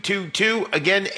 Again,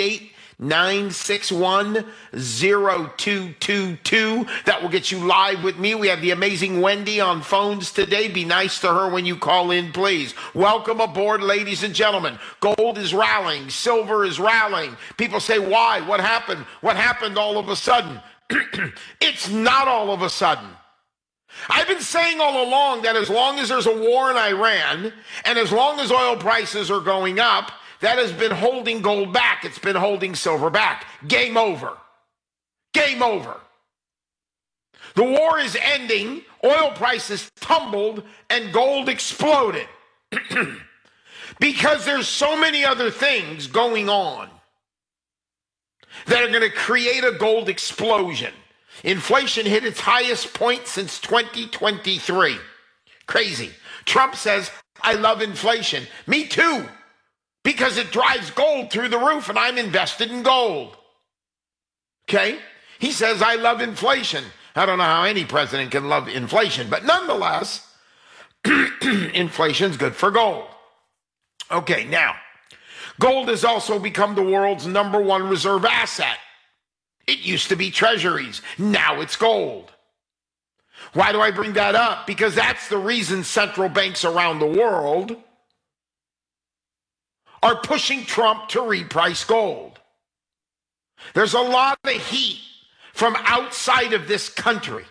888-961-0222. That will get you live with me. We have the amazing Wendy on phones today. Be nice to her when you call in, please. Welcome aboard, ladies and gentlemen. Gold is rallying. Silver is rallying. People say, why? What happened? What happened all of a sudden? It's not all of a sudden. I've been saying all along that as long as there's a war in Iran and as long as oil prices are going up, that has been holding gold back. It's been holding silver back. Game over. Game over. The war is ending. Oil prices tumbled and gold exploded. Because there's so many other things going on that are going to create a gold explosion. Inflation hit its highest point since 2023. Crazy. Trump says, I love inflation. Me too. Because it drives gold through the roof and I'm invested in gold. Okay? He says, I love inflation. I don't know how any president can love inflation, but nonetheless, inflation's good for gold. Okay, now, gold has also become the world's #1 reserve asset. It used to be treasuries. Now it's gold. Why do I bring that up? Because that's the reason central banks around the world are pushing Trump to reprice gold. There's a lot of heat from outside of this country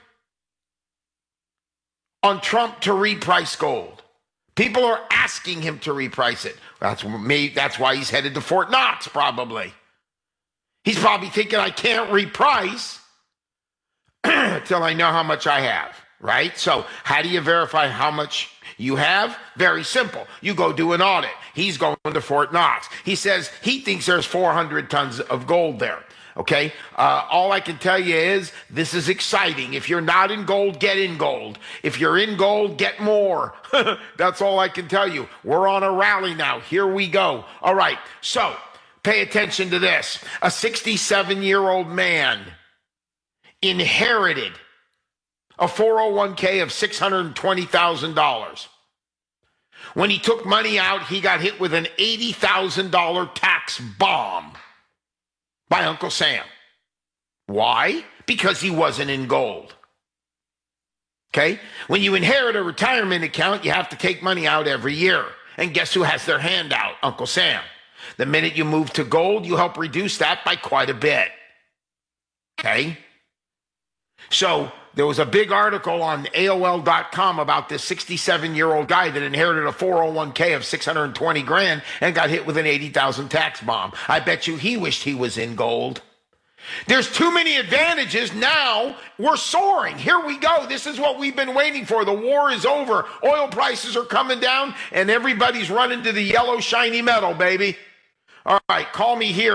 on Trump to reprice gold. People are asking him to reprice it. That's why he's headed to Fort Knox, probably. He's probably thinking, I can't reprice until I know how much I have, right? So how do you verify how much you have? Very simple. You go do an audit. He's going to Fort Knox. He says he thinks there's 400 tons of gold there. Okay? All I can tell you is this is exciting. If you're not in gold, get in gold. If you're in gold, get more. That's all I can tell you. We're on a rally now. Here we go. All right. So pay attention to this. A 67-year-old man inherited a 401k of $620,000. When he took money out, he got hit with an $80,000 tax bomb by Uncle Sam. Why? Because he wasn't in gold. Okay? When you inherit a retirement account, you have to take money out every year. And guess who has their hand out? Uncle Sam. The minute you move to gold, you help reduce that by quite a bit. Okay? So there was a big article on AOL.com about this 67-year-old guy that inherited a 401k of 620 grand and got hit with an 80,000 tax bomb. I bet you he wished he was in gold. There's too many advantages. Now we're soaring. Here we go. This is what we've been waiting for. The war is over. Oil prices are coming down and everybody's running to the yellow shiny metal, baby. All right, call me here,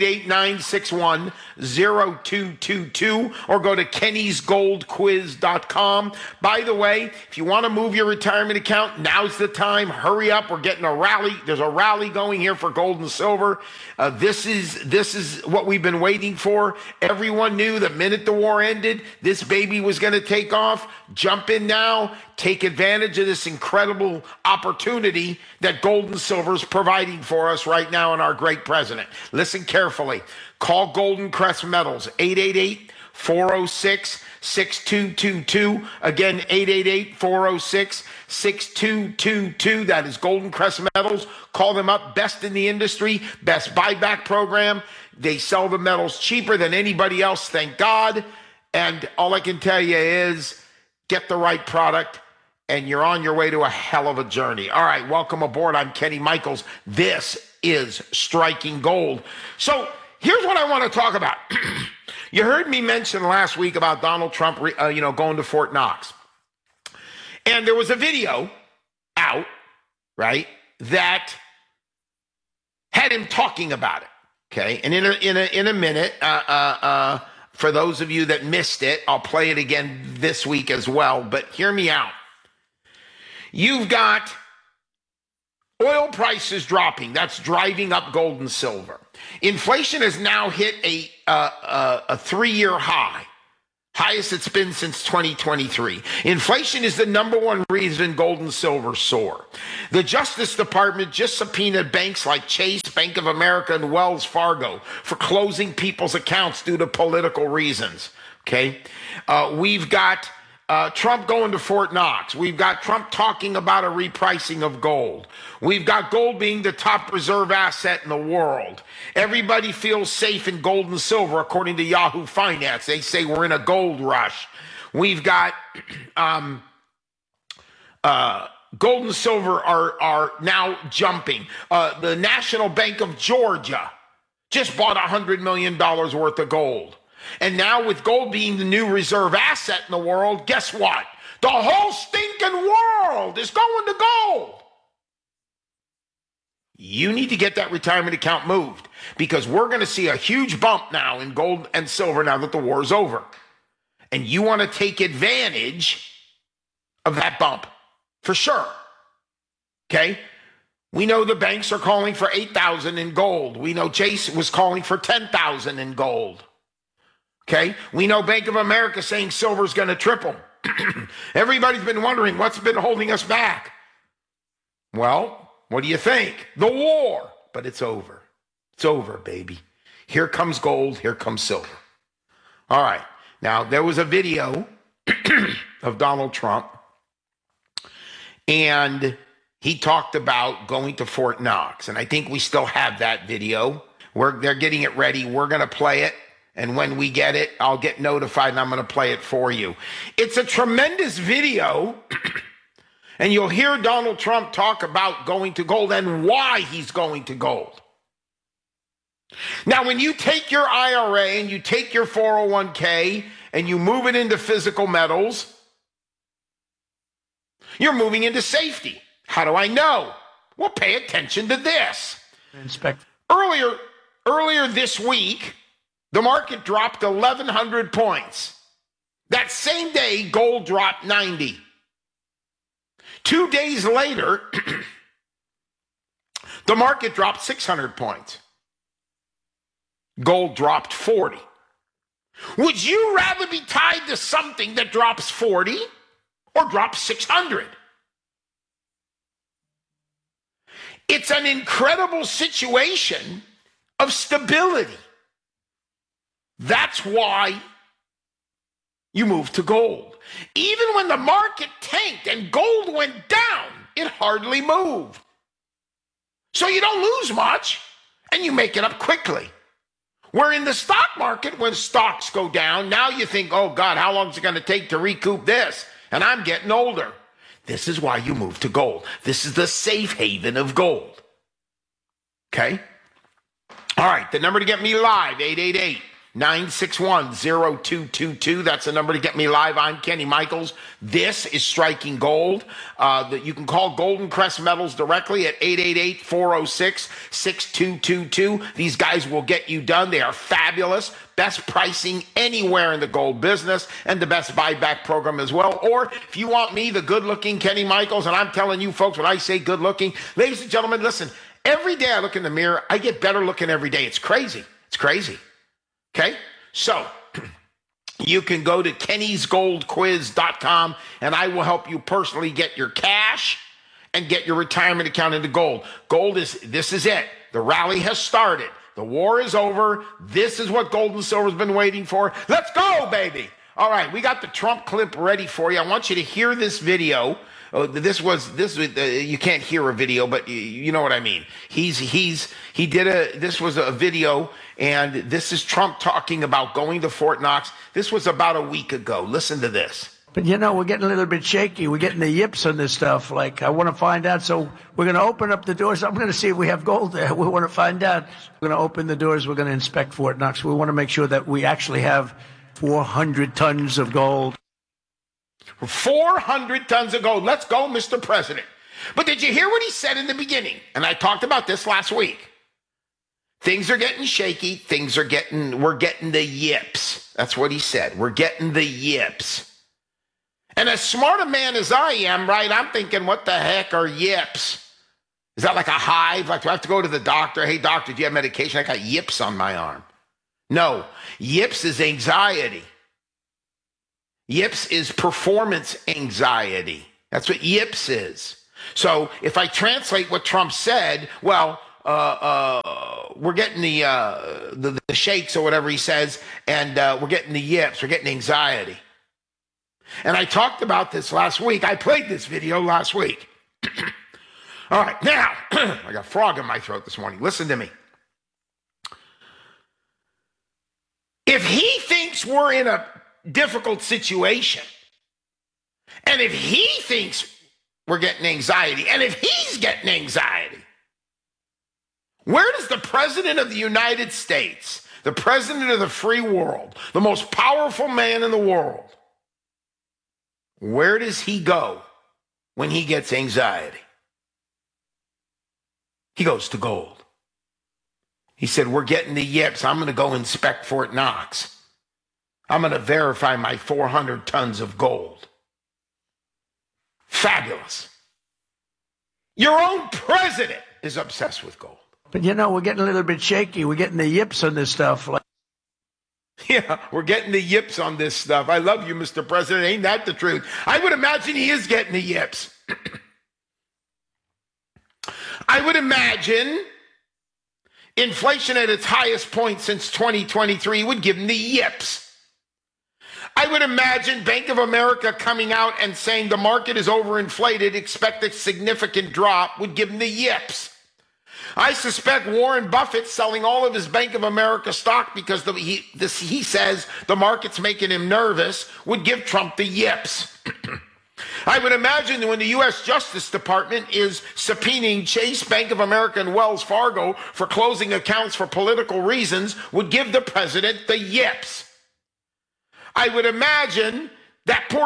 888-961-0222, or go to kennysgoldquiz.com. By the way, if you want to move your retirement account, now's the time. Hurry up. We're getting a rally. There's a rally going here for gold and silver. This is what we've been waiting for. Everyone knew the minute the war ended, this baby was going to take off. Jump in now. Take advantage of this incredible opportunity that gold and silver is providing for us right now in our great president. Listen carefully. Call Golden Crest Metals, 888-406-6222. Again, 888-406-6222. That is Golden Crest Metals. Call them up. Best in the industry, best buyback program. They sell the metals cheaper than anybody else, thank God. And all I can tell you is get the right product, and you're on your way to a hell of a journey. All right, welcome aboard. I'm Kenny Michaels. This is Striking Gold. So here's what I want to talk about. You heard me mention last week about Donald Trump, going to Fort Knox. And there was a video out, right, that had him talking about it, okay? And in a minute, for those of you that missed it, I'll play it again this week as well, but hear me out. You've got oil prices dropping. That's driving up gold and silver. Inflation has now hit a 3-year high highest it's been since 2023. Inflation is the number one reason gold and silver soar. The Justice Department just subpoenaed banks like Chase, Bank of America, and Wells Fargo for closing people's accounts due to political reasons. Okay? We've got Trump going to Fort Knox. We've got Trump talking about a repricing of gold. We've got gold being the top reserve asset in the world. Everybody feels safe in gold and silver, according to Yahoo Finance. They say we're in a gold rush. We've got gold and silver are now jumping. The National Bank of Georgia just bought $100 million worth of gold. And now with gold being the new reserve asset in the world, guess what? The whole stinking world is going to gold. You need to get that retirement account moved because we're going to see a huge bump now in gold and silver now that the war is over. And you want to take advantage of that bump for sure. Okay? We know the banks are calling for 8,000 in gold. We know Chase was calling for 10,000 in gold. Okay, we know Bank of America saying silver's going to triple. Everybody's been wondering what's been holding us back. Well, what do you think? The war, but it's over. It's over, baby. Here comes gold, here comes silver. All right, now there was a video of Donald Trump, and he talked about going to Fort Knox, and I think we still have that video. They're getting it ready. We're going to play it. And when we get it, I'll get notified and I'm going to play it for you. It's a tremendous video. And you'll hear Donald Trump talk about going to gold and why he's going to gold. Now, when you take your IRA and you take your 401k and you move it into physical metals, you're moving into safety. How do I know? Well, pay attention to this. Earlier this week, the market dropped 1,100 points. That same day, gold dropped 90. 2 days later, the market dropped 600 points. Gold dropped 40. Would you rather be tied to something that drops 40 or drops 600? It's an incredible situation of stability. That's why you move to gold. Even when the market tanked and gold went down, it hardly moved. So you don't lose much and you make it up quickly. Where in the stock market, when stocks go down, now you think, oh God, how long is it going to take to recoup this? And I'm getting older. This is why you move to gold. This is the safe haven of gold. Okay? All right, the number to get me live, 888-961-0222. That's the number to get me live. I'm Kenny Michaels. This is Striking Gold. You can call Golden Crest Metals directly at 888-406-6222. These guys will get you done. They are fabulous. Best pricing anywhere in the gold business and the best buyback program as well. Or if you want me, the good-looking Kenny Michaels, and I'm telling you folks, when I say good-looking, ladies and gentlemen, listen, every day I look in the mirror, I get better looking every day. It's crazy. It's crazy. Okay, so you can go to kennysgoldquiz.com and I will help you personally get your cash and get your retirement account into gold. This is it. The rally has started. The war is over. This is what gold and silver has been waiting for. Let's go, baby. All right, we got the Trump clip ready for you. I want you to hear this video. This was you can't hear a video, but you know what I mean. This was a video, and this is Trump talking about going to Fort Knox. This was about a week ago. Listen to this. But we're getting a little bit shaky. We're getting the yips on this stuff. Like, I want to find out. So we're going to open up the doors. I'm going to see if we have gold there. We want to find out. We're going to open the doors. We're going to inspect Fort Knox. We want to make sure that we actually have 400 tons of gold. 400 tons of gold. Let's go, Mr. President. But did you hear what he said in the beginning? And I talked about this last week. Things are getting shaky. We're getting the yips. That's what he said. We're getting the yips. And as smart a man as I am, right, I'm thinking, what the heck are yips? Is that like a hive? Like, do I have to go to the doctor? Hey, doctor, do you have medication? I got yips on my arm. No, yips is anxiety. Yips is performance anxiety. That's what yips is. So if I translate what Trump said, well, we're getting the shakes or whatever he says, and we're getting the yips, we're getting anxiety. And I talked about this last week. I played this video last week. All right, now, I got a frog in my throat this morning. Listen to me. If he thinks we're in a difficult situation, and if he thinks we're getting anxiety, and if he's getting anxiety, where does the President of the United States, the President of the free world, the most powerful man in the world, where does he go when he gets anxiety? He goes to gold. He said, we're getting the yips. I'm going to go inspect Fort Knox. I'm going to verify my 400 tons of gold. Fabulous. Your own president is obsessed with gold. But we're getting a little bit shaky. We're getting the yips on this stuff. Yeah, we're getting the yips on this stuff. I love you, Mr. President. Ain't that the truth? I would imagine he is getting the yips. I would imagine inflation at its highest point since 2023 would give him the yips. I would imagine Bank of America coming out and saying the market is overinflated, expect a significant drop, would give him the yips. I suspect Warren Buffett selling all of his Bank of America stock because he says the market's making him nervous would give Trump the yips. I would imagine that when the U.S. Justice Department is subpoenaing Chase, Bank of America, and Wells Fargo for closing accounts for political reasons would give the president the yips. I would imagine that poor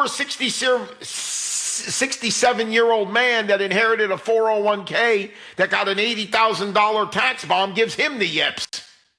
67-year-old man that inherited a 401k that got an $80,000 tax bomb gives him the yips.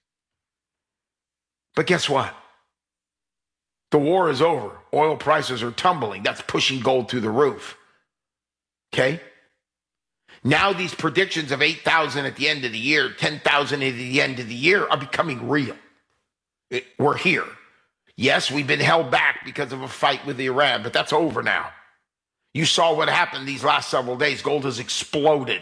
But guess what? The war is over. Oil prices are tumbling. That's pushing gold through the roof. Okay? Now these predictions of 8,000 at the end of the year, 10,000 at the end of the year are becoming real. We're here. Yes, we've been held back because of a fight with Iran, but that's over now. You saw what happened these last several days. Gold has exploded.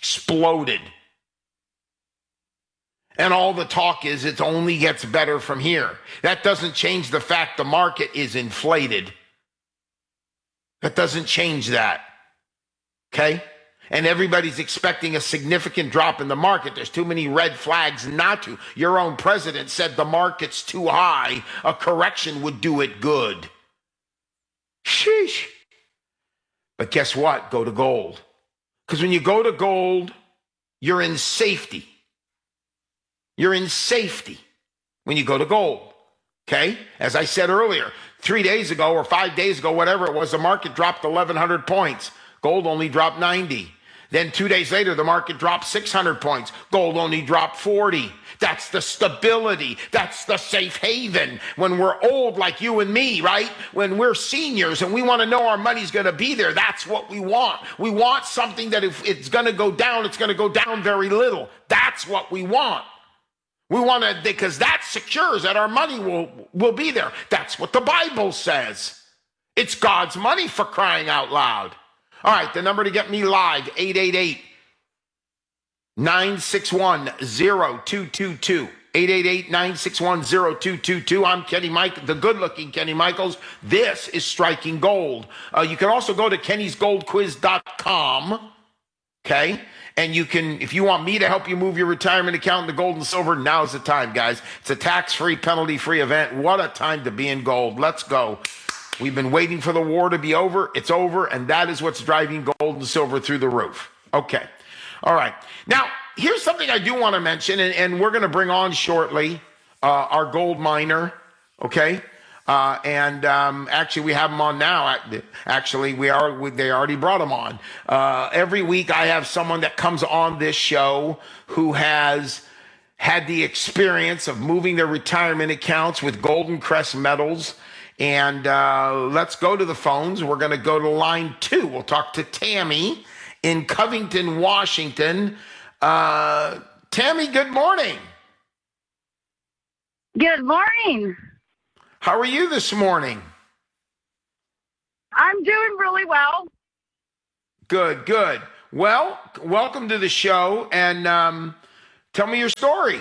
And all the talk is it only gets better from here. That doesn't change the fact the market is inflated. That doesn't change that. Okay? And everybody's expecting a significant drop in the market. There's too many red flags not to. Your own president said the market's too high. A correction would do it good. Sheesh. But guess what? Go to gold. Because when you go to gold, you're in safety. You're in safety when you go to gold. Okay? As I said earlier, 3 days ago or 5 days ago, whatever it was, the market dropped 1,100 points. Gold only dropped 90. Then 2 days later, the market dropped 600 points. Gold only dropped 40. That's the stability. That's the safe haven. When we're old like you and me, right? When we're seniors and we want to know our money's going to be there, that's what we want. We want something that if it's going to go down, it's going to go down very little. That's what we want. We want to, because that secures that our money will be there. That's what the Bible says. It's God's money, for crying out loud. All right, the number to get me live, 888-961-0222. 888-961-0222. I'm Kenny Mike, the good-looking Kenny Michaels. This is Striking Gold. You can also go to kennysgoldquiz.com, okay? And you can, if you want me to help you move your retirement account into gold and silver, now's the time, guys. It's a tax-free, penalty-free event. What a time to be in gold. Let's go. We've been waiting for the war to be over. It's over, and that is what's driving gold and silver through the roof. Okay. All right. Now, here's something I do want to mention, and we're going to bring on shortly our gold miner, okay? Actually, we have him on now. Actually, they already brought him on. Every week, I have someone that comes on this show who has had the experience of moving their retirement accounts with Golden Crest metals. And let's go to the phones. We're going to go to line 2. We'll talk to Tammy in Covington, Washington. Tammy, good morning. Good morning. How are you this morning? I'm doing really well. Good, good. Well, welcome to the show, and tell me your story.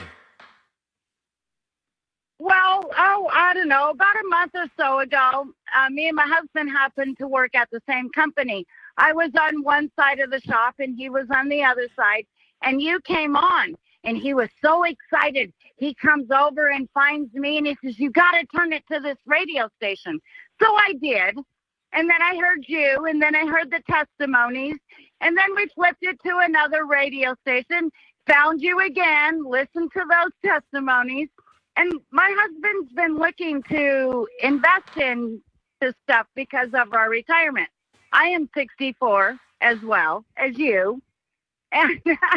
Well, I don't know, about a month or so ago, me and my husband happened to work at the same company. I was on one side of the shop and he was on the other side, and you came on, and he was so excited. He comes over and finds me and he says, "You got to turn it to this radio station." So I did. And then I heard you, and then I heard the testimonies, and then we flipped it to another radio station, found you again, listened to those testimonies. And my husband's been looking to invest in this stuff because of our retirement. I am 64 as well as you. And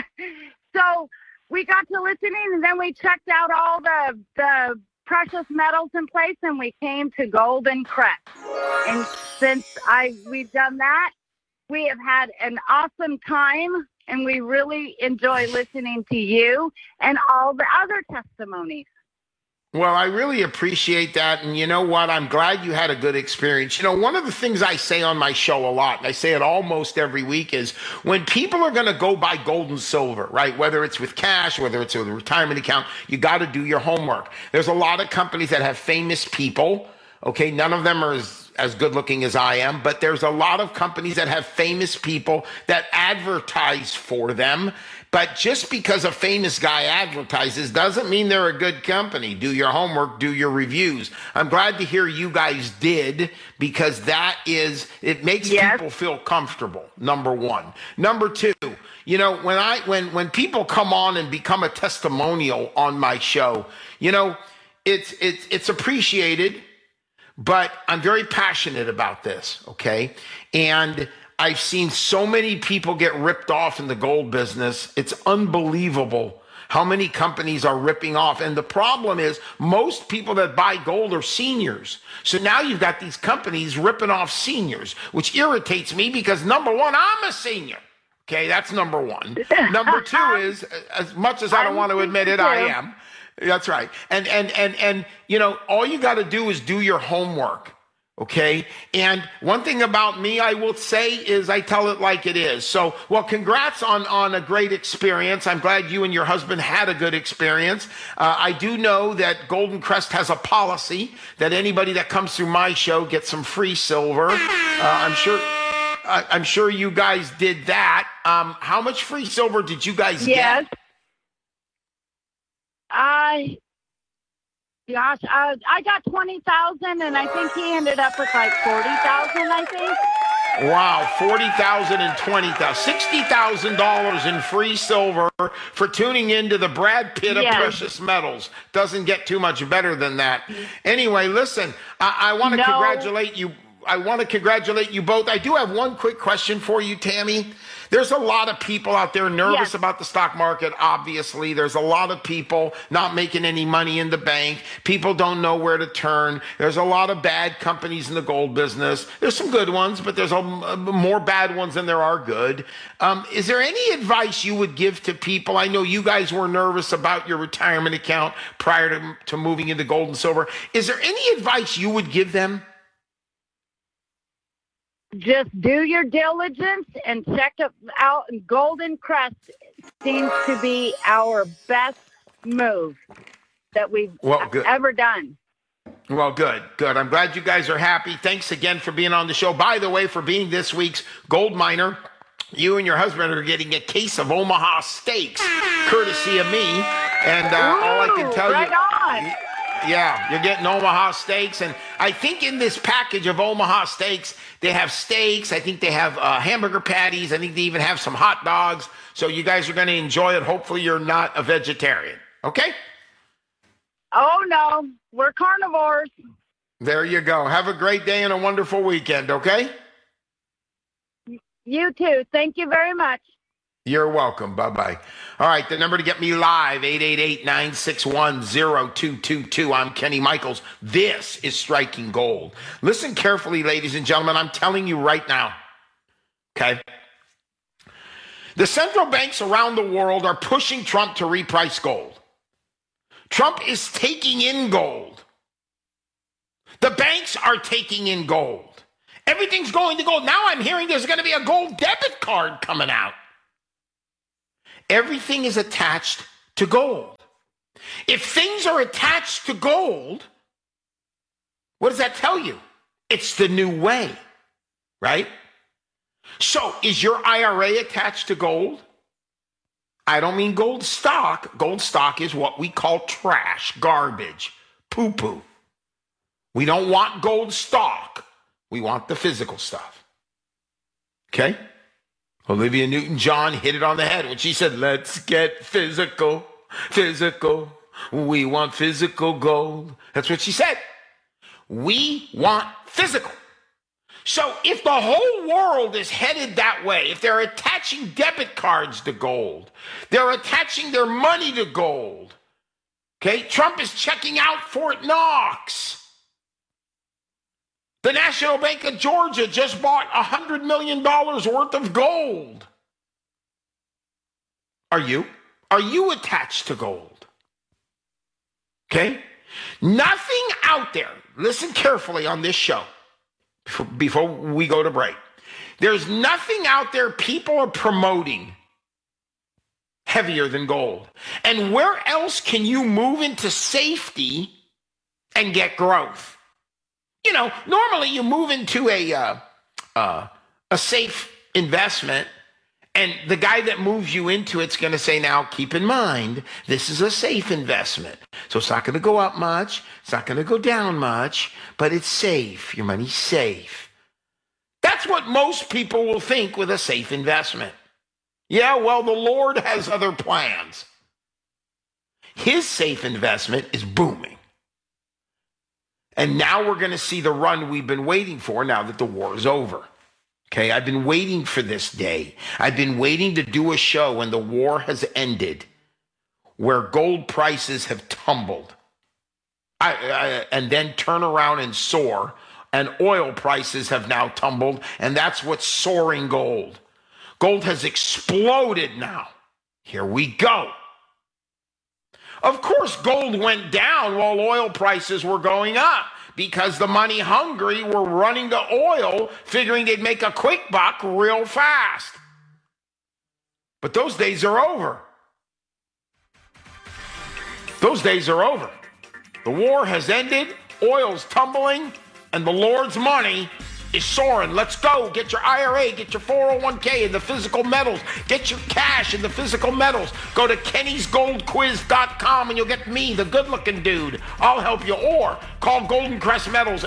so we got to listening, and then we checked out all the precious metals in place, and we came to Golden Crest. And since we've done that, we have had an awesome time, and we really enjoy listening to you and all the other testimonies. Well, I really appreciate that. And you know what? I'm glad you had a good experience. You know, one of the things I say on my show a lot, and I say it almost every week, is when people are going to go buy gold and silver, right? Whether it's with cash, whether it's with a retirement account, you got to do your homework. There's a lot of companies that have famous people. Okay, none of them are as good looking as I am, but there's a lot of companies that have famous people that advertise for them. But just because a famous guy advertises doesn't mean they're a good company. Do your homework, do your reviews. I'm glad to hear you guys did, because it makes people feel comfortable, number one. Number two, you know, when people come on and become a testimonial on my show, you know, it's appreciated. But I'm very passionate about this, okay? And I've seen so many people get ripped off in the gold business. It's unbelievable how many companies are ripping off. And the problem is most people that buy gold are seniors. So now you've got these companies ripping off seniors, which irritates me because, number one, I'm a senior. Okay, that's number one. Number two is, as much as I don't want to admit it, I am. That's right. And you know, all you got to do is do your homework. Okay. And one thing about me, I will say, is I tell it like it is. So, well, congrats on a great experience. I'm glad you and your husband had a good experience. I do know that Golden Crest has a policy that anybody that comes through my show gets some free silver. I'm sure you guys did that. How much free silver did you guys get? I got 20,000, and I think he ended up with like 40,000, I think. Wow, 40,000 and 20,000, $60,000 in free silver for tuning into the Brad Pitt of precious metals. Doesn't get too much better than that. Anyway, listen, I want to congratulate you. I want to congratulate you both. I do have one quick question for you, Tammy. There's a lot of people out there nervous about the stock market, obviously. There's a lot of people not making any money in the bank. People don't know where to turn. There's a lot of bad companies in the gold business. There's some good ones, but there's more bad ones than there are good. Is there any advice you would give to people? I know you guys were nervous about your retirement account prior to moving into gold and silver. Is there any advice you would give them? Just do your diligence and check it out. Golden Crest seems to be our best move that we've ever done. Well, good. I'm glad you guys are happy. Thanks again for being on the show. By the way, for being this week's gold miner, you and your husband are getting a case of Omaha steaks, courtesy of me. And all I can tell you... Yeah, you're getting Omaha steaks. And I think in this package of Omaha steaks, they have steaks. I think they have hamburger patties. I think they even have some hot dogs. So you guys are going to enjoy it. Hopefully you're not a vegetarian. Okay? Oh, no. We're carnivores. There you go. Have a great day and a wonderful weekend, okay? You too. Thank you very much. You're welcome. Bye-bye. All right, the number to get me live, 888-961-0222. I'm Kenny Michaels. This is Striking Gold. Listen carefully, ladies and gentlemen. I'm telling you right now, okay? The central banks around the world are pushing Trump to reprice gold. Trump is taking in gold. The banks are taking in gold. Everything's going to gold. Now I'm hearing there's going to be a gold debit card coming out. Everything is attached to gold. If things are attached to gold, what does that tell you? It's the new way, right? So is your IRA attached to gold? I don't mean gold stock. Gold stock is what we call trash, garbage, poo-poo. We don't want gold stock. We want the physical stuff. Okay? Olivia Newton-John hit it on the head when she said, let's get physical, physical. We want physical gold. That's what she said. We want physical. So if the whole world is headed that way, if they're attaching debit cards to gold, they're attaching their money to gold, okay? Trump is checking out Fort Knox. The National Bank of Georgia just bought $100 million worth of gold. Are you? Are you attached to gold? Okay? Nothing out there, listen carefully on this show before we go to break. There's nothing out there people are promoting heavier than gold. And where else can you move into safety and get growth? You know, normally you move into a safe investment, and the guy that moves you into it's going to say, now, keep in mind, this is a safe investment. So it's not going to go up much. It's not going to go down much, but it's safe. Your money's safe. That's what most people will think with a safe investment. Yeah, well, the Lord has other plans. His safe investment is booming. And now we're going to see the run we've been waiting for now that the war is over. Okay, I've been waiting for this day. I've been waiting to do a show when the war has ended, where gold prices have tumbled, and then turn around and soar, and oil prices have now tumbled, and that's what's soaring gold. Gold has exploded now. Here we go. Of course, gold went down while oil prices were going up, because the money hungry were running to oil, figuring they'd make a quick buck real fast. But those days are over. Those days are over. The war has ended, oil's tumbling, and the Lord's money is soaring. Let's go. Get your IRA, get your 401k and the physical metals. Get your cash in the physical metals. Go to kennysgoldquiz.com and you'll get me, the good-looking dude. I'll help you. Or call Golden Crest Metals,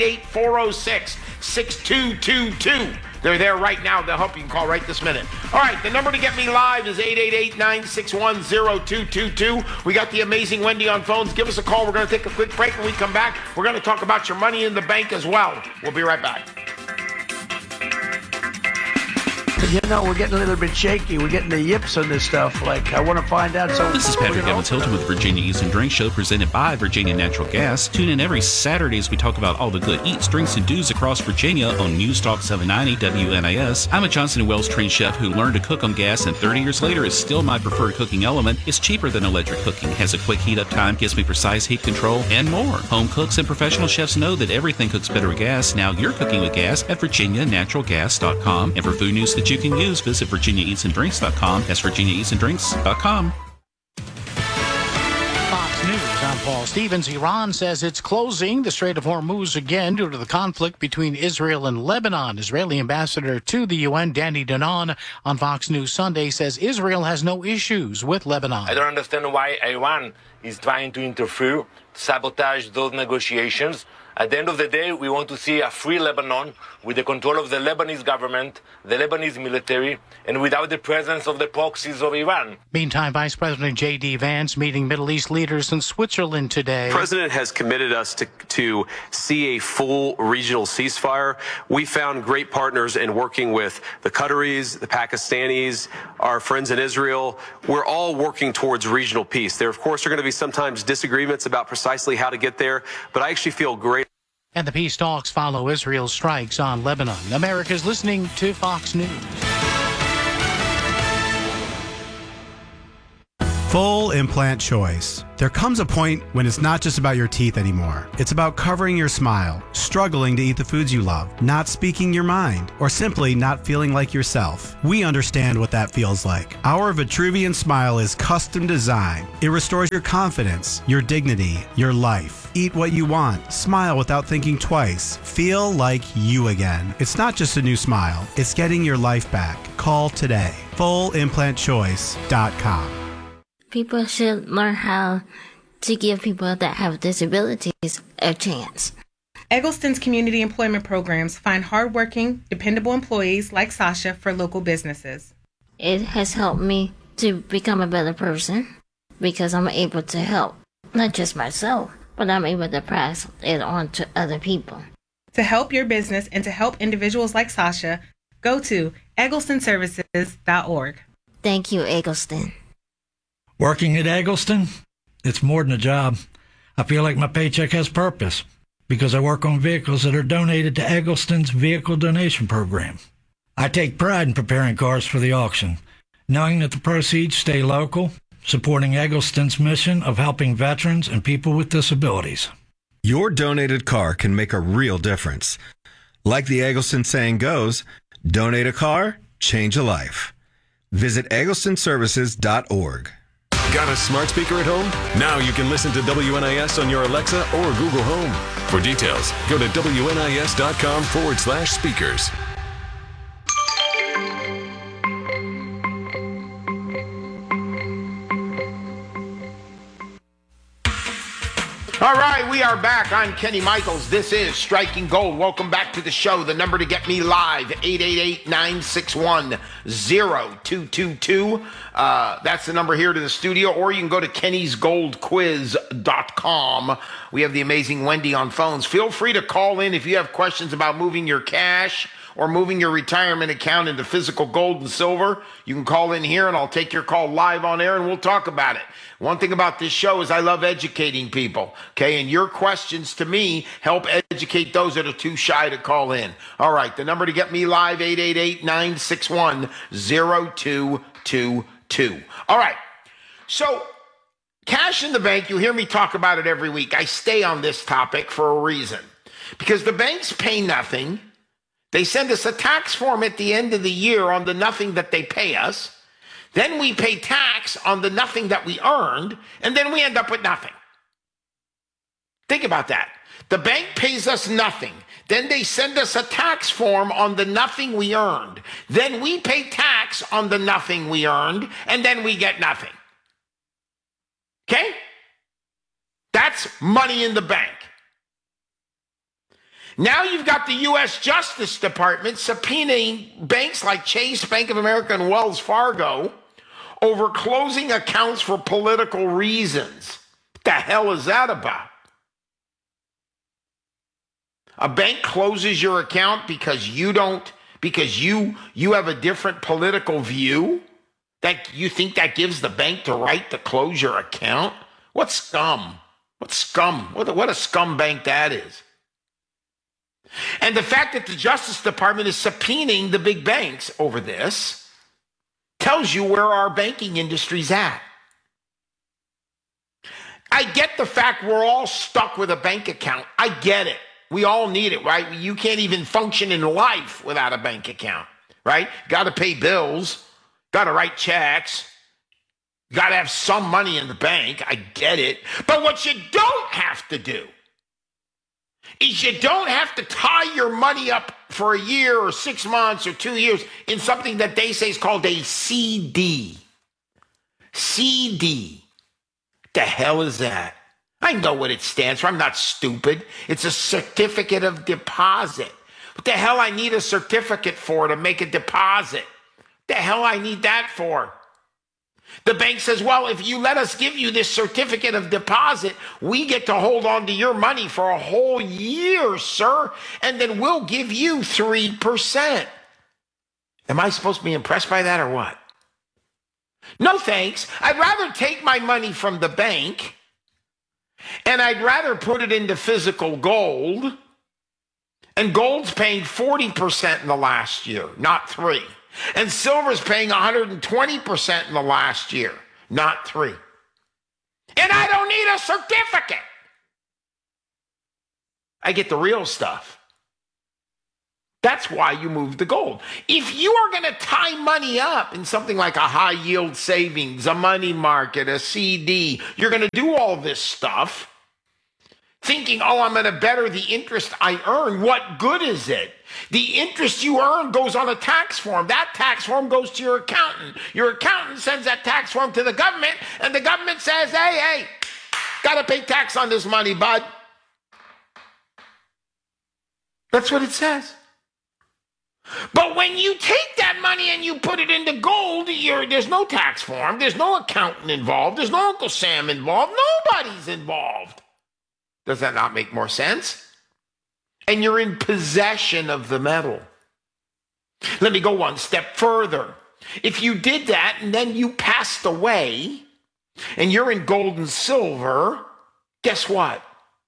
888-406-6222. They're there right now. They'll help you. Call right this minute. All right, the number to get me live is 888-961-0222. We got the amazing Wendy on phones. Give us a call. We're going to take a quick break. When we come back, we're going to talk about your money in the bank as well. We'll be right back. You know, we're getting a little bit shaky. We're getting the yips on this stuff. Like, I want to find out. So this is Patrick Evans Hilton with Virginia Eats and Drinks Show, presented by Virginia Natural Gas. Tune in every Saturday as we talk about all the good eats, drinks, and do's across Virginia on News Talk 790 WNIS. I'm a Johnson & Wells trained chef who learned to cook on gas, and 30 years later is still my preferred cooking element. It's cheaper than electric cooking, has a quick heat up time, gives me precise heat control, and more. Home cooks and professional chefs know that everything cooks better with gas. Now you're cooking with gas at virginianaturalgas.com. And for food news that you can use, visit virginiaeatsanddrinks.com. That's virginiaeatsanddrinks.com. Fox News, I'm Paul Stevens. Iran says it's closing the Strait of Hormuz again due to the conflict between Israel and Lebanon. Israeli ambassador to the UN, Danny Danon, on Fox News Sunday says Israel has no issues with Lebanon. I don't understand why Iran is trying to interfere, sabotage those negotiations. At the end of the day, we want to see a free Lebanon with the control of the Lebanese government, the Lebanese military, and without the presence of the proxies of Iran. Meantime, Vice President J.D. Vance meeting Middle East leaders in Switzerland today. The president has committed us to see a full regional ceasefire. We found great partners in working with the Qataris, the Pakistanis, our friends in Israel. We're all working towards regional peace. There, of course, are going to be sometimes disagreements about precisely how to get there, but I actually feel great. And the peace talks follow Israel's strikes on Lebanon. America's listening to Fox News. Full implant choice. There comes a point when it's not just about your teeth anymore. It's about covering your smile, struggling to eat the foods you love, not speaking your mind, or simply not feeling like yourself. We understand what that feels like. Our Vitruvian Smile is custom designed. It restores your confidence, your dignity, your life. Eat what you want. Smile without thinking twice. Feel like you again. It's not just a new smile. It's getting your life back. Call today. FullImplantChoice.com. People should learn how to give people that have disabilities a chance. Eggleston's community employment programs find hardworking, dependable employees like Sasha for local businesses. It has helped me to become a better person because I'm able to help, not just myself, but I'm able to pass it on to other people. To help your business and to help individuals like Sasha, go to egglestonservices.org. Thank you, Eggleston. Working at Eggleston, it's more than a job. I feel like my paycheck has purpose because I work on vehicles that are donated to Eggleston's vehicle donation program. I take pride in preparing cars for the auction, knowing that the proceeds stay local, supporting Eggleston's mission of helping veterans and people with disabilities. Your donated car can make a real difference. Like the Eggleston saying goes, donate a car, change a life. Visit egglestonservices.org. Got a smart speaker at home? Now you can listen to WNIS on your Alexa or Google Home. For details, go to WNIS.com/speakers. All right, we are back. I'm Kenny Michaels. This is Striking Gold. Welcome back to the show. The number to get me live, 888-961-0222. That's the number here to the studio, or you can go to kennysgoldquiz.com. We have the amazing Wendy on phones. Feel free to call in if you have questions about moving your cash or moving your retirement account into physical gold and silver. You can call in here and I'll take your call live on air and we'll talk about it. One thing about this show is I love educating people, okay? And your questions to me help educate those that are too shy to call in. All right, the number to get me live, 888-961-0222. All right, so cash in the bank, you hear me talk about it every week. I stay on this topic for a reason. Because the banks pay nothing. They send us a tax form at the end of the year on the nothing that they pay us. Then we pay tax on the nothing that we earned, and then we end up with nothing. Think about that. The bank pays us nothing. Then they send us a tax form on the nothing we earned. Then we pay tax on the nothing we earned, and then we get nothing. Okay? That's money in the bank. Now you've got the U.S. Justice Department subpoenaing banks like Chase, Bank of America, and Wells Fargo over closing accounts for political reasons. What the hell is that about? A bank closes your account because you have a different political view? That you think that gives the bank the right to close your account? What scum? What scum? What a scum bank that is. And the fact that the Justice Department is subpoenaing the big banks over this tells you where our banking industry's at. I get the fact we're all stuck with a bank account. I get it. We all need it, right? You can't even function in life without a bank account, right? Got to pay bills, got to write checks, got to have some money in the bank. I get it. But what you don't have to do is you don't have to tie your money up for a year or 6 months or 2 years in something that they say is called a CD. CD. The hell is that? I know what it stands for. I'm not stupid. It's a certificate of deposit. What the hell I need a certificate for to make a deposit? What the hell I need that for? The bank says, well, if you let us give you this certificate of deposit, we get to hold on to your money for a whole year, sir, and then we'll give you 3%. Am I supposed to be impressed by that or what? No, thanks. I'd rather take my money from the bank, and I'd rather put it into physical gold, and gold's paying 40% in the last year, not 3%. And silver's paying 120% in the last year, not 3. And I don't need a certificate. I get the real stuff. That's why you move to gold. If you are going to tie money up in something like a high yield savings, a money market, a CD, you're going to do all this stuff thinking, oh, I'm going to better the interest I earn. What good is it? The interest you earn goes on a tax form. That tax form goes to your accountant. Your accountant sends that tax form to the government, and the government says, hey, got to pay tax on this money, bud. That's what it says. But when you take that money and you put it into gold, there's no tax form, there's no accountant involved, there's no Uncle Sam involved, nobody's involved. Does that not make more sense? And you're in possession of the metal. Let me go one step further. If you did that and then you passed away and you're in gold and silver, guess what?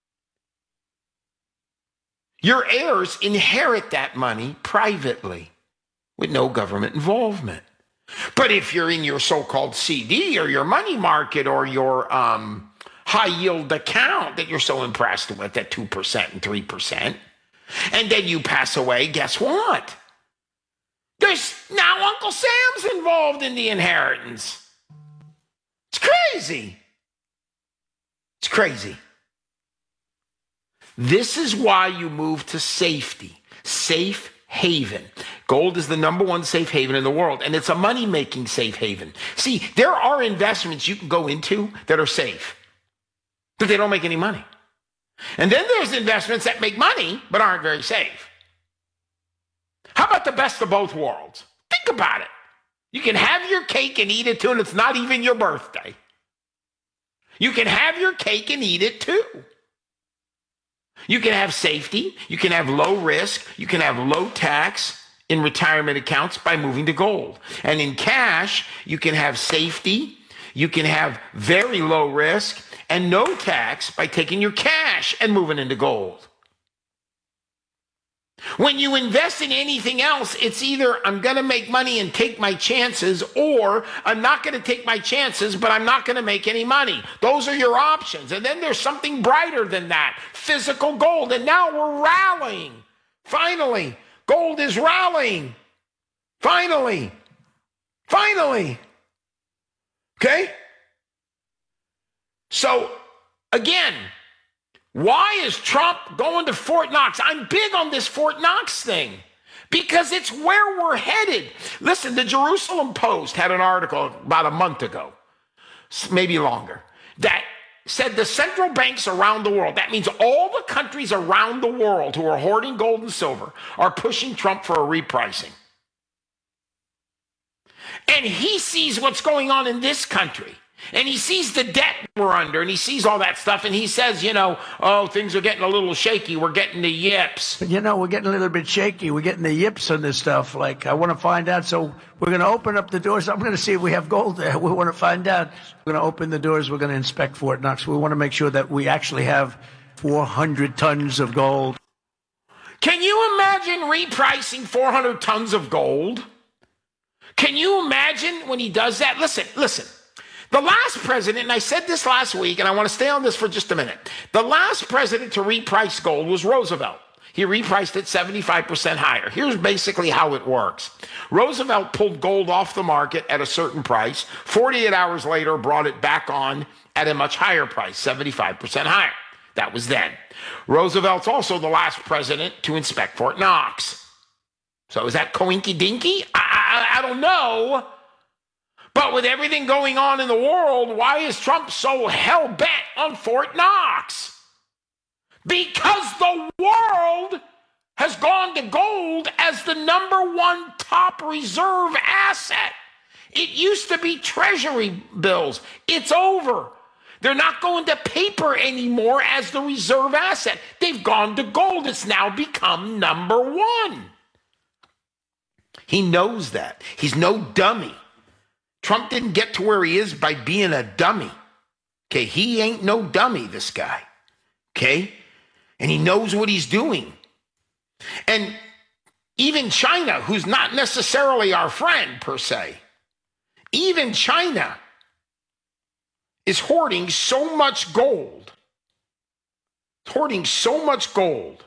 Your heirs inherit that money privately with no government involvement. But if you're in your so-called CD or your money market or your high-yield account that you're so impressed with at 2% and 3%, and then you pass away, guess what? There's now Uncle Sam's involved in the inheritance. It's crazy. It's crazy. This is why you move to safety, safe haven. Gold is the number one safe haven in the world, and it's a money-making safe haven. See, there are investments you can go into that are safe, but they don't make any money. And then there's investments that make money, but aren't very safe. How about the best of both worlds? Think about it. You can have your cake and eat it too, and it's not even your birthday. You can have your cake and eat it too. You can have safety, you can have low risk, you can have low tax in retirement accounts by moving to gold. And in cash, you can have safety, you can have very low risk and no tax by taking your cash and moving into gold. When you invest in anything else, it's either I'm going to make money and take my chances, or I'm not going to take my chances, but I'm not going to make any money. Those are your options. And then there's something brighter than that, physical gold. And now we're rallying. Finally, gold is rallying. Finally. Okay? So, again, why is Trump going to Fort Knox? I'm big on this Fort Knox thing because it's where we're headed. Listen, the Jerusalem Post had an article about a month ago, maybe longer, that said the central banks around the world, that means all the countries around the world who are hoarding gold and silver, are pushing Trump for a repricing. And he sees what's going on in this country. And he sees the debt we're under, and he sees all that stuff, and he says, things are getting a little shaky. We're getting the yips. We're getting a little bit shaky. We're getting the yips on this stuff. Like, I want to find out. So we're going to open up the doors. I'm going to see if we have gold there. We want to find out. We're going to open the doors. We're going to inspect Fort Knox. We want to make sure that we actually have 400 tons of gold. Can you imagine repricing 400 tons of gold? Can you imagine when he does that? Listen. The last president, and I said this last week, and I want to stay on this for just a minute. The last president to reprice gold was Roosevelt. He repriced it 75% higher. Here's basically how it works. Roosevelt pulled gold off the market at a certain price. 48 hours later, brought it back on at a much higher price, 75% higher. That was then. Roosevelt's also the last president to inspect Fort Knox. So is that coinky-dinky? I don't know. But with everything going on in the world, why is Trump so hell-bent on Fort Knox? Because the world has gone to gold as the number one top reserve asset. It used to be treasury bills. It's over. They're not going to paper anymore as the reserve asset. They've gone to gold. It's now become number one. He knows that. He's no dummy. Trump didn't get to where he is by being a dummy. Okay, he ain't no dummy, this guy. Okay? And he knows what he's doing. And even China, who's not necessarily our friend per se, even China is hoarding so much gold. Hoarding so much gold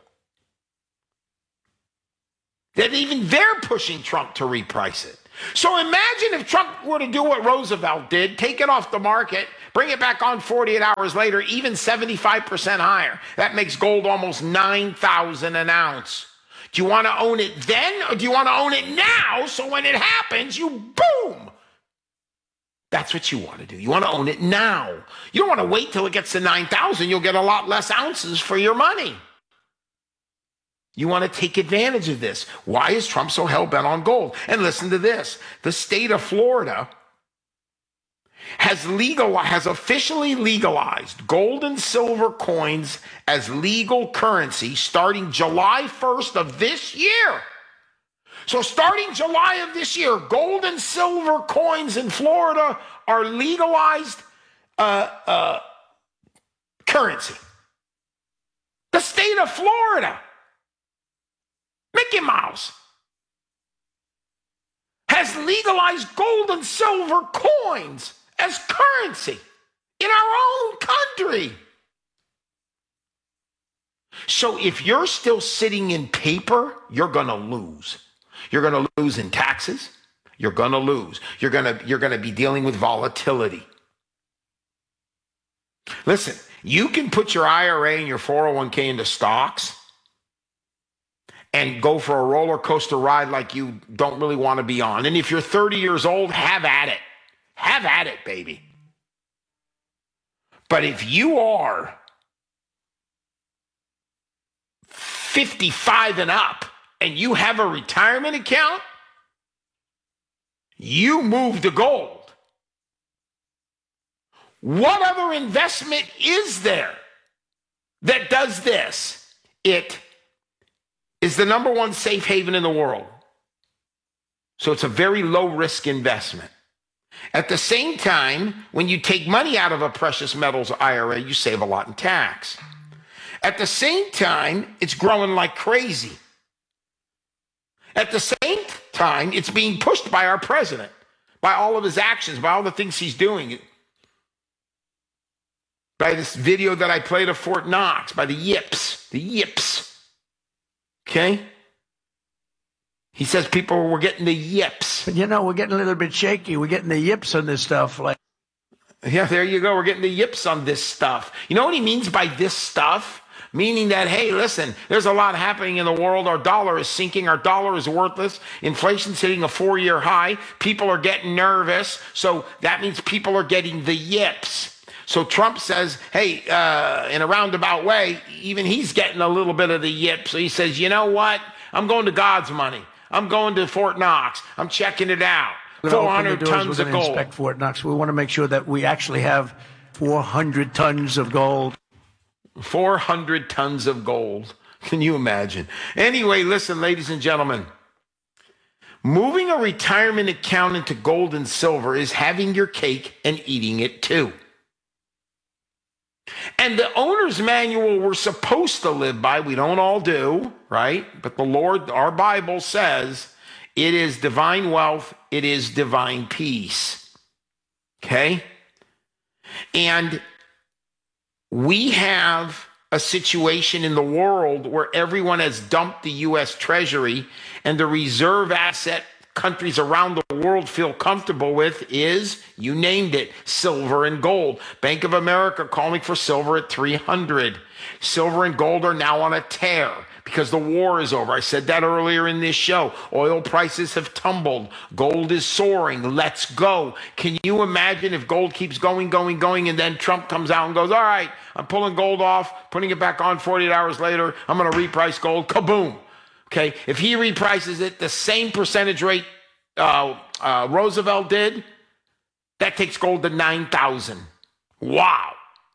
that even they're pushing Trump to reprice it. So imagine if Trump were to do what Roosevelt did, take it off the market, bring it back on 48 hours later, even 75% higher. That makes gold almost $9,000 an ounce. Do you want to own it then, or do you want to own it now so when it happens, you boom? That's what you want to do. You want to own it now. You don't want to wait till it gets to 9,000. You'll get a lot less ounces for your money. You want to take advantage of this. Why is Trump so hell-bent on gold? And listen to this. The state of Florida has officially legalized gold and silver coins as legal currency starting July 1st of this year. So starting July of this year, gold and silver coins in Florida are legalized currency. The state of Florida, Mickey Mouse, has legalized gold and silver coins as currency in our own country. So if you're still sitting in paper, you're going to lose. You're going to lose in taxes. You're going to lose. You're going to be dealing with volatility. Listen, you can put your IRA and your 401k into stocks and go for a roller coaster ride like you don't really want to be on. And if you're 30 years old, have at it. Have at it, baby. But if you are 55 and up and you have a retirement account, you move to gold. What other investment is there that does this? It is the number one safe haven in the world. So it's a very low risk investment. At the same time, when you take money out of a precious metals IRA, you save a lot in tax. At the same time, it's growing like crazy. At the same time, it's being pushed by our president, by all of his actions, by all the things he's doing, by this video that I played of Fort Knox, by the yips. Okay? He says people were getting the yips. But we're getting a little bit shaky. We're getting the yips on this stuff. Yeah, there you go. We're getting the yips on this stuff. You know what he means by this stuff? Meaning that, hey, listen, there's a lot happening in the world. Our dollar is sinking. Our dollar is worthless. Inflation's hitting a 4-year high. People are getting nervous. So that means people are getting the yips. So Trump says, hey, in a roundabout way, even he's getting a little bit of the yips. So he says, you know what? I'm going to God's money. I'm going to Fort Knox. I'm checking it out. 400 tons of gold. Inspect Fort Knox. We want to make sure that we actually have 400 tons of gold. 400 tons of gold. Can you imagine? Anyway, listen, ladies and gentlemen. Moving a retirement account into gold and silver is having your cake and eating it too. And the owner's manual we're supposed to live by, we don't all do, right? But the Lord, our Bible says, it is divine wealth, it is divine peace. Okay? And we have a situation in the world where everyone has dumped the U.S. Treasury, and the reserve asset countries around the world feel comfortable with is, you named it, silver and gold. Bank of America calling for silver at 300. Silver and gold are now on a tear because the war is over. I said that earlier in this show. Oil prices have tumbled. Gold is soaring. Let's go. Can you imagine if gold keeps going, and then Trump comes out and goes, all right, I'm pulling gold off, putting it back on 48 hours later. I'm going to reprice gold. Kaboom. Okay, if he reprices it the same percentage rate Roosevelt did, that takes gold to 9,000. Wow.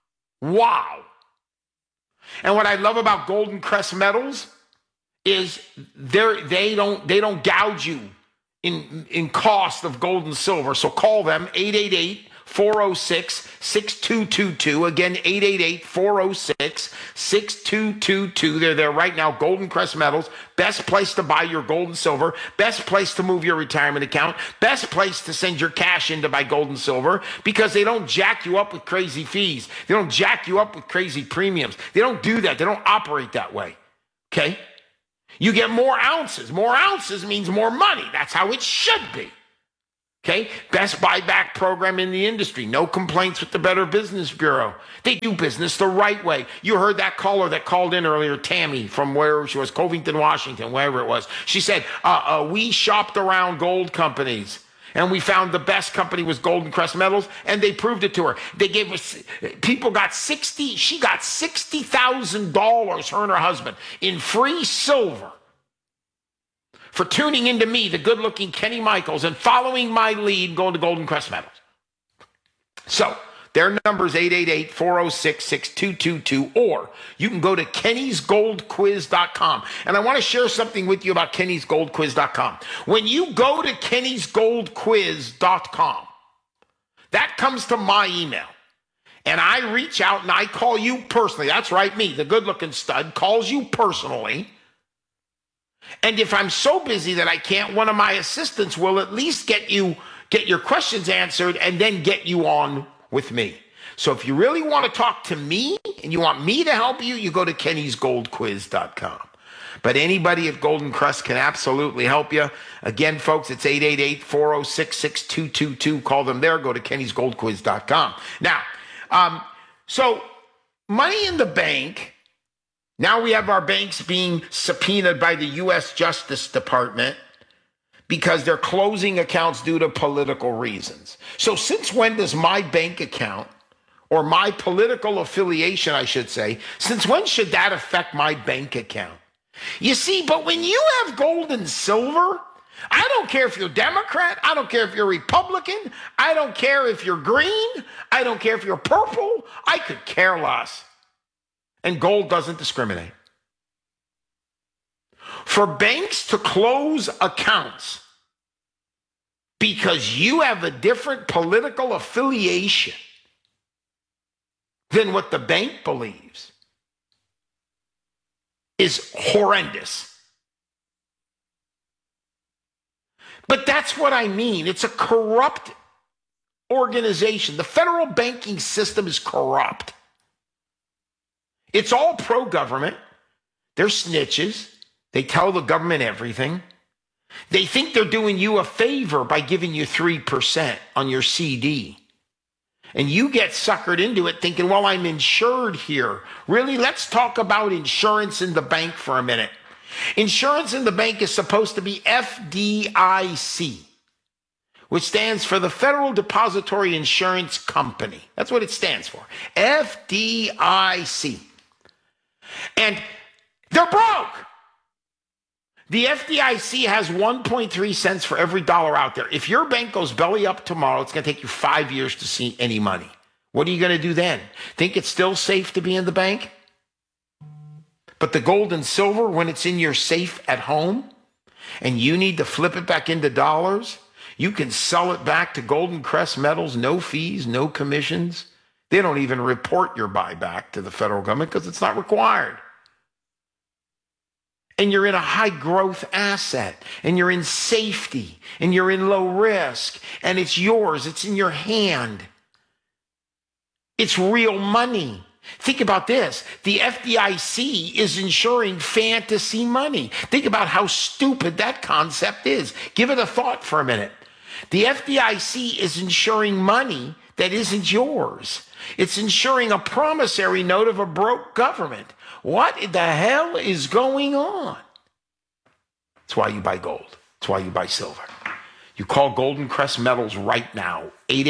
And what I love about Golden Crest Metals is they don't gouge you in cost of gold and silver. So call them 888 888-406-6222. Again, 888-406-6222. They're there right now. Golden Crest Metals. Best place to buy your gold and silver. Best place to move your retirement account. Best place to send your cash in to buy gold and silver, because they don't jack you up with crazy fees. They don't jack you up with crazy premiums. They don't do that. They don't operate that way. Okay? You get more ounces. More ounces means more money. That's how it should be. Okay? Best buyback program in the industry. No complaints with the Better Business Bureau. They do business the right way. You heard that caller that called in earlier, Tammy, from where she was, Covington, Washington, wherever it was. She said, we shopped around gold companies, and we found the best company was Golden Crest Metals, and they proved it to her. They gave us, people got she got $60,000, her and her husband, in free silver for tuning into me, the good-looking Kenny Michaels, and following my lead, going to Golden Crest Metals. So their number is 888-406-6222, or you can go to kennysgoldquiz.com. And I want to share something with you about kennysgoldquiz.com. When you go to kennysgoldquiz.com, that comes to my email. And I reach out and I call you personally. That's right, me, the good-looking stud, calls you personally. And if I'm so busy that I can't, one of my assistants will at least get your questions answered and then get you on with me. So if you really want to talk to me and you want me to help you, you go to kennysgoldquiz.com. But anybody at Golden Crest can absolutely help you. Again, folks, it's 888-406-6222. Call them there. Go to kennysgoldquiz.com. Now, so money in the bank. Now we have our banks being subpoenaed by the U.S. Justice Department because they're closing accounts due to political reasons. So since when does my bank account, or my political affiliation, I should say, since when should that affect my bank account? You see, but when you have gold and silver, I don't care if you're Democrat, I don't care if you're Republican, I don't care if you're green, I don't care if you're purple, I could care less. And gold doesn't discriminate. For banks to close accounts because you have a different political affiliation than what the bank believes is horrendous. But that's what I mean. It's a corrupt organization. The federal banking system is corrupt. It's all pro-government. They're snitches. They tell the government everything. They think they're doing you a favor by giving you 3% on your CD. And you get suckered into it thinking, well, I'm insured here. Really? Let's talk about insurance in the bank for a minute. Insurance in the bank is supposed to be FDIC, which stands for the Federal Depository Insurance Company. That's what it stands for. FDIC. And they're broke. The FDIC has 1.3 cents for every dollar out there. If your bank goes belly up tomorrow, it's going to take you 5 years to see any money. What are you going to do then? Think it's still safe to be in the bank? But the gold and silver, when it's in your safe at home and you need to flip it back into dollars, you can sell it back to Golden Crest Metals, no fees, no commissions. They don't even report your buyback to the federal government because it's not required. And you're in a high growth asset, and you're in safety, and you're in low risk, and it's yours, it's in your hand. It's real money. Think about this. The FDIC is insuring fantasy money. Think about how stupid that concept is. Give it a thought for a minute. The FDIC is insuring money that isn't yours. It's insuring a promissory note of a broke government. What the hell is going on? That's why you buy gold. That's why you buy silver. You call Golden Crest Metals right now,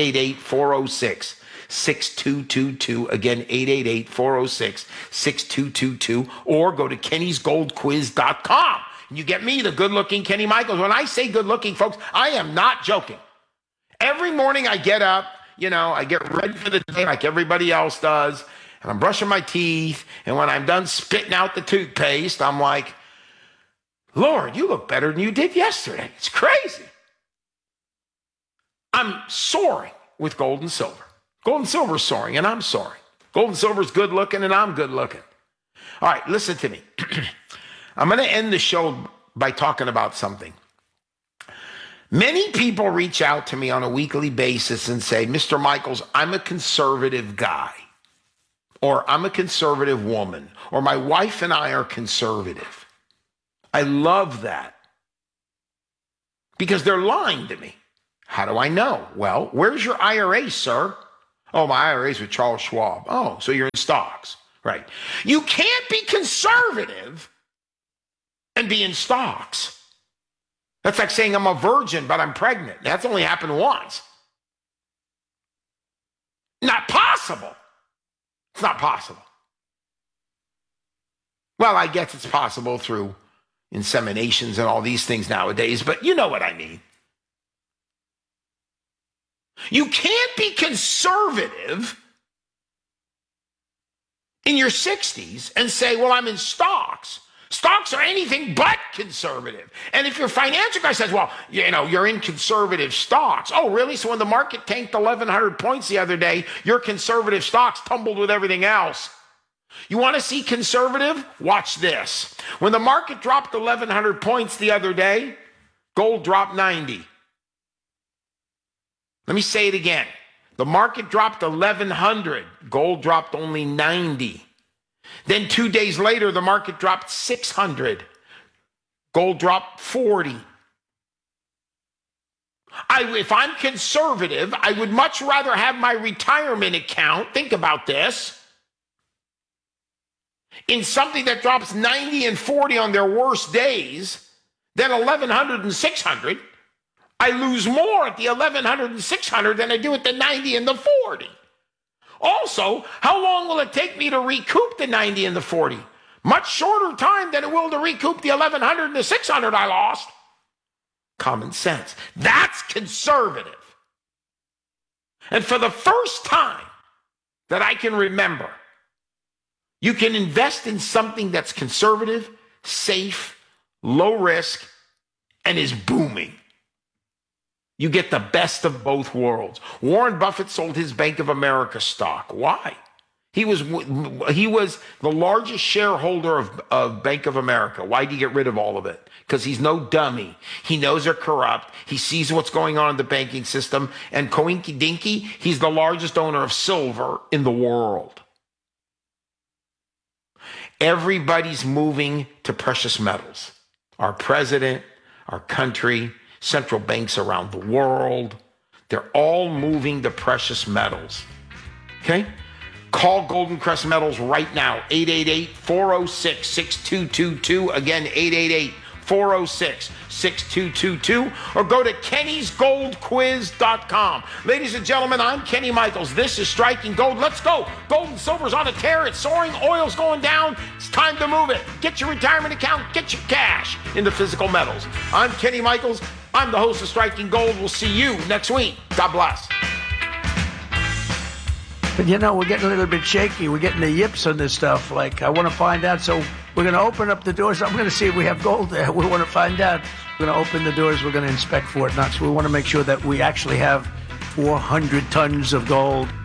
888-406-6222. Again, 888-406-6222. Or go to kennysgoldquiz.com. And you get me, the good-looking Kenny Michaels. When I say good-looking, folks, I am not joking. Every morning I get up, I get ready for the day like everybody else does, and I'm brushing my teeth, and when I'm done spitting out the toothpaste, I'm like, Lord, you look better than you did yesterday. It's crazy. I'm soaring. with gold and silver. Gold and silver is soaring, and I'm soaring. Gold and silver is good looking, and I'm good looking. All right, listen to me. I'm going to end the show by talking about something. Many people reach out to me on a weekly basis and say, Mr. Michaels, I'm a conservative guy, or I'm a conservative woman, or my wife and I are conservative. I love that because they're lying to me. How do I know? Well, where's your IRA, sir? Oh, my IRA is with Charles Schwab. Oh, so you're in stocks, right? You can't be conservative and be in stocks. That's like saying I'm a virgin, but I'm pregnant. That's only happened once. Not possible. It's not possible. Well, I guess it's possible through inseminations and all these things nowadays, but you know what I mean. You can't be conservative in your 60s and say, well, I'm in stocks. Stocks are anything but conservative. And if your financial guy says, well, you know, you're in conservative stocks. Oh, really? So when the market tanked 1,100 points the other day, your conservative stocks tumbled with everything else. You want to see conservative? Watch this. When the market dropped 1,100 points the other day, gold dropped 90. Let me say it again. The market dropped 1,100. Gold dropped only 90. Then 2 days later, the market dropped 600. Gold dropped 40. If I'm conservative, I would much rather have my retirement account, think about this, in something that drops 90 and 40 on their worst days than 1,100 and 600. I lose more at the 1,100 and 600 than I do at the 90 and the 40. Also, how long will it take me to recoup the 90 and the 40? Much shorter time than it will to recoup the 1,100 and the 600 I lost. Common sense. That's conservative. And for the first time that I can remember, you can invest in something that's conservative, safe, low risk, and is booming. You get the best of both worlds. Warren Buffett sold his Bank of America stock. Why? He was the largest shareholder of Bank of America. Why did he get rid of all of it? Because he's no dummy. He knows they're corrupt. He sees what's going on in the banking system. And coinky dinky, he's the largest owner of silver in the world. Everybody's moving to precious metals. Our president, our country, central banks around the world, they're all moving to precious metals. Okay? Call Golden Crest Metals right now, 888-406-6222. Again, 888-406-6222. Or go to kennysgoldquiz.com. Ladies and gentlemen, I'm Kenny Michaels. This is Striking Gold. Let's go. Gold and silver's on a tear. It's soaring. Oil's going down. It's time to move it. Get your retirement account. Get your cash into physical metals. I'm Kenny Michaels. I'm the host of Striking Gold. We'll see you next week. God bless. But you know, we're getting a little bit shaky. We're getting the yips on this stuff. Like, I want to find out. So we're going to open up the doors. I'm going to see if we have gold there. We want to find out. We're going to open the doors. We're going to inspect Fort Knox. We want to make sure that we actually have 400 tons of gold.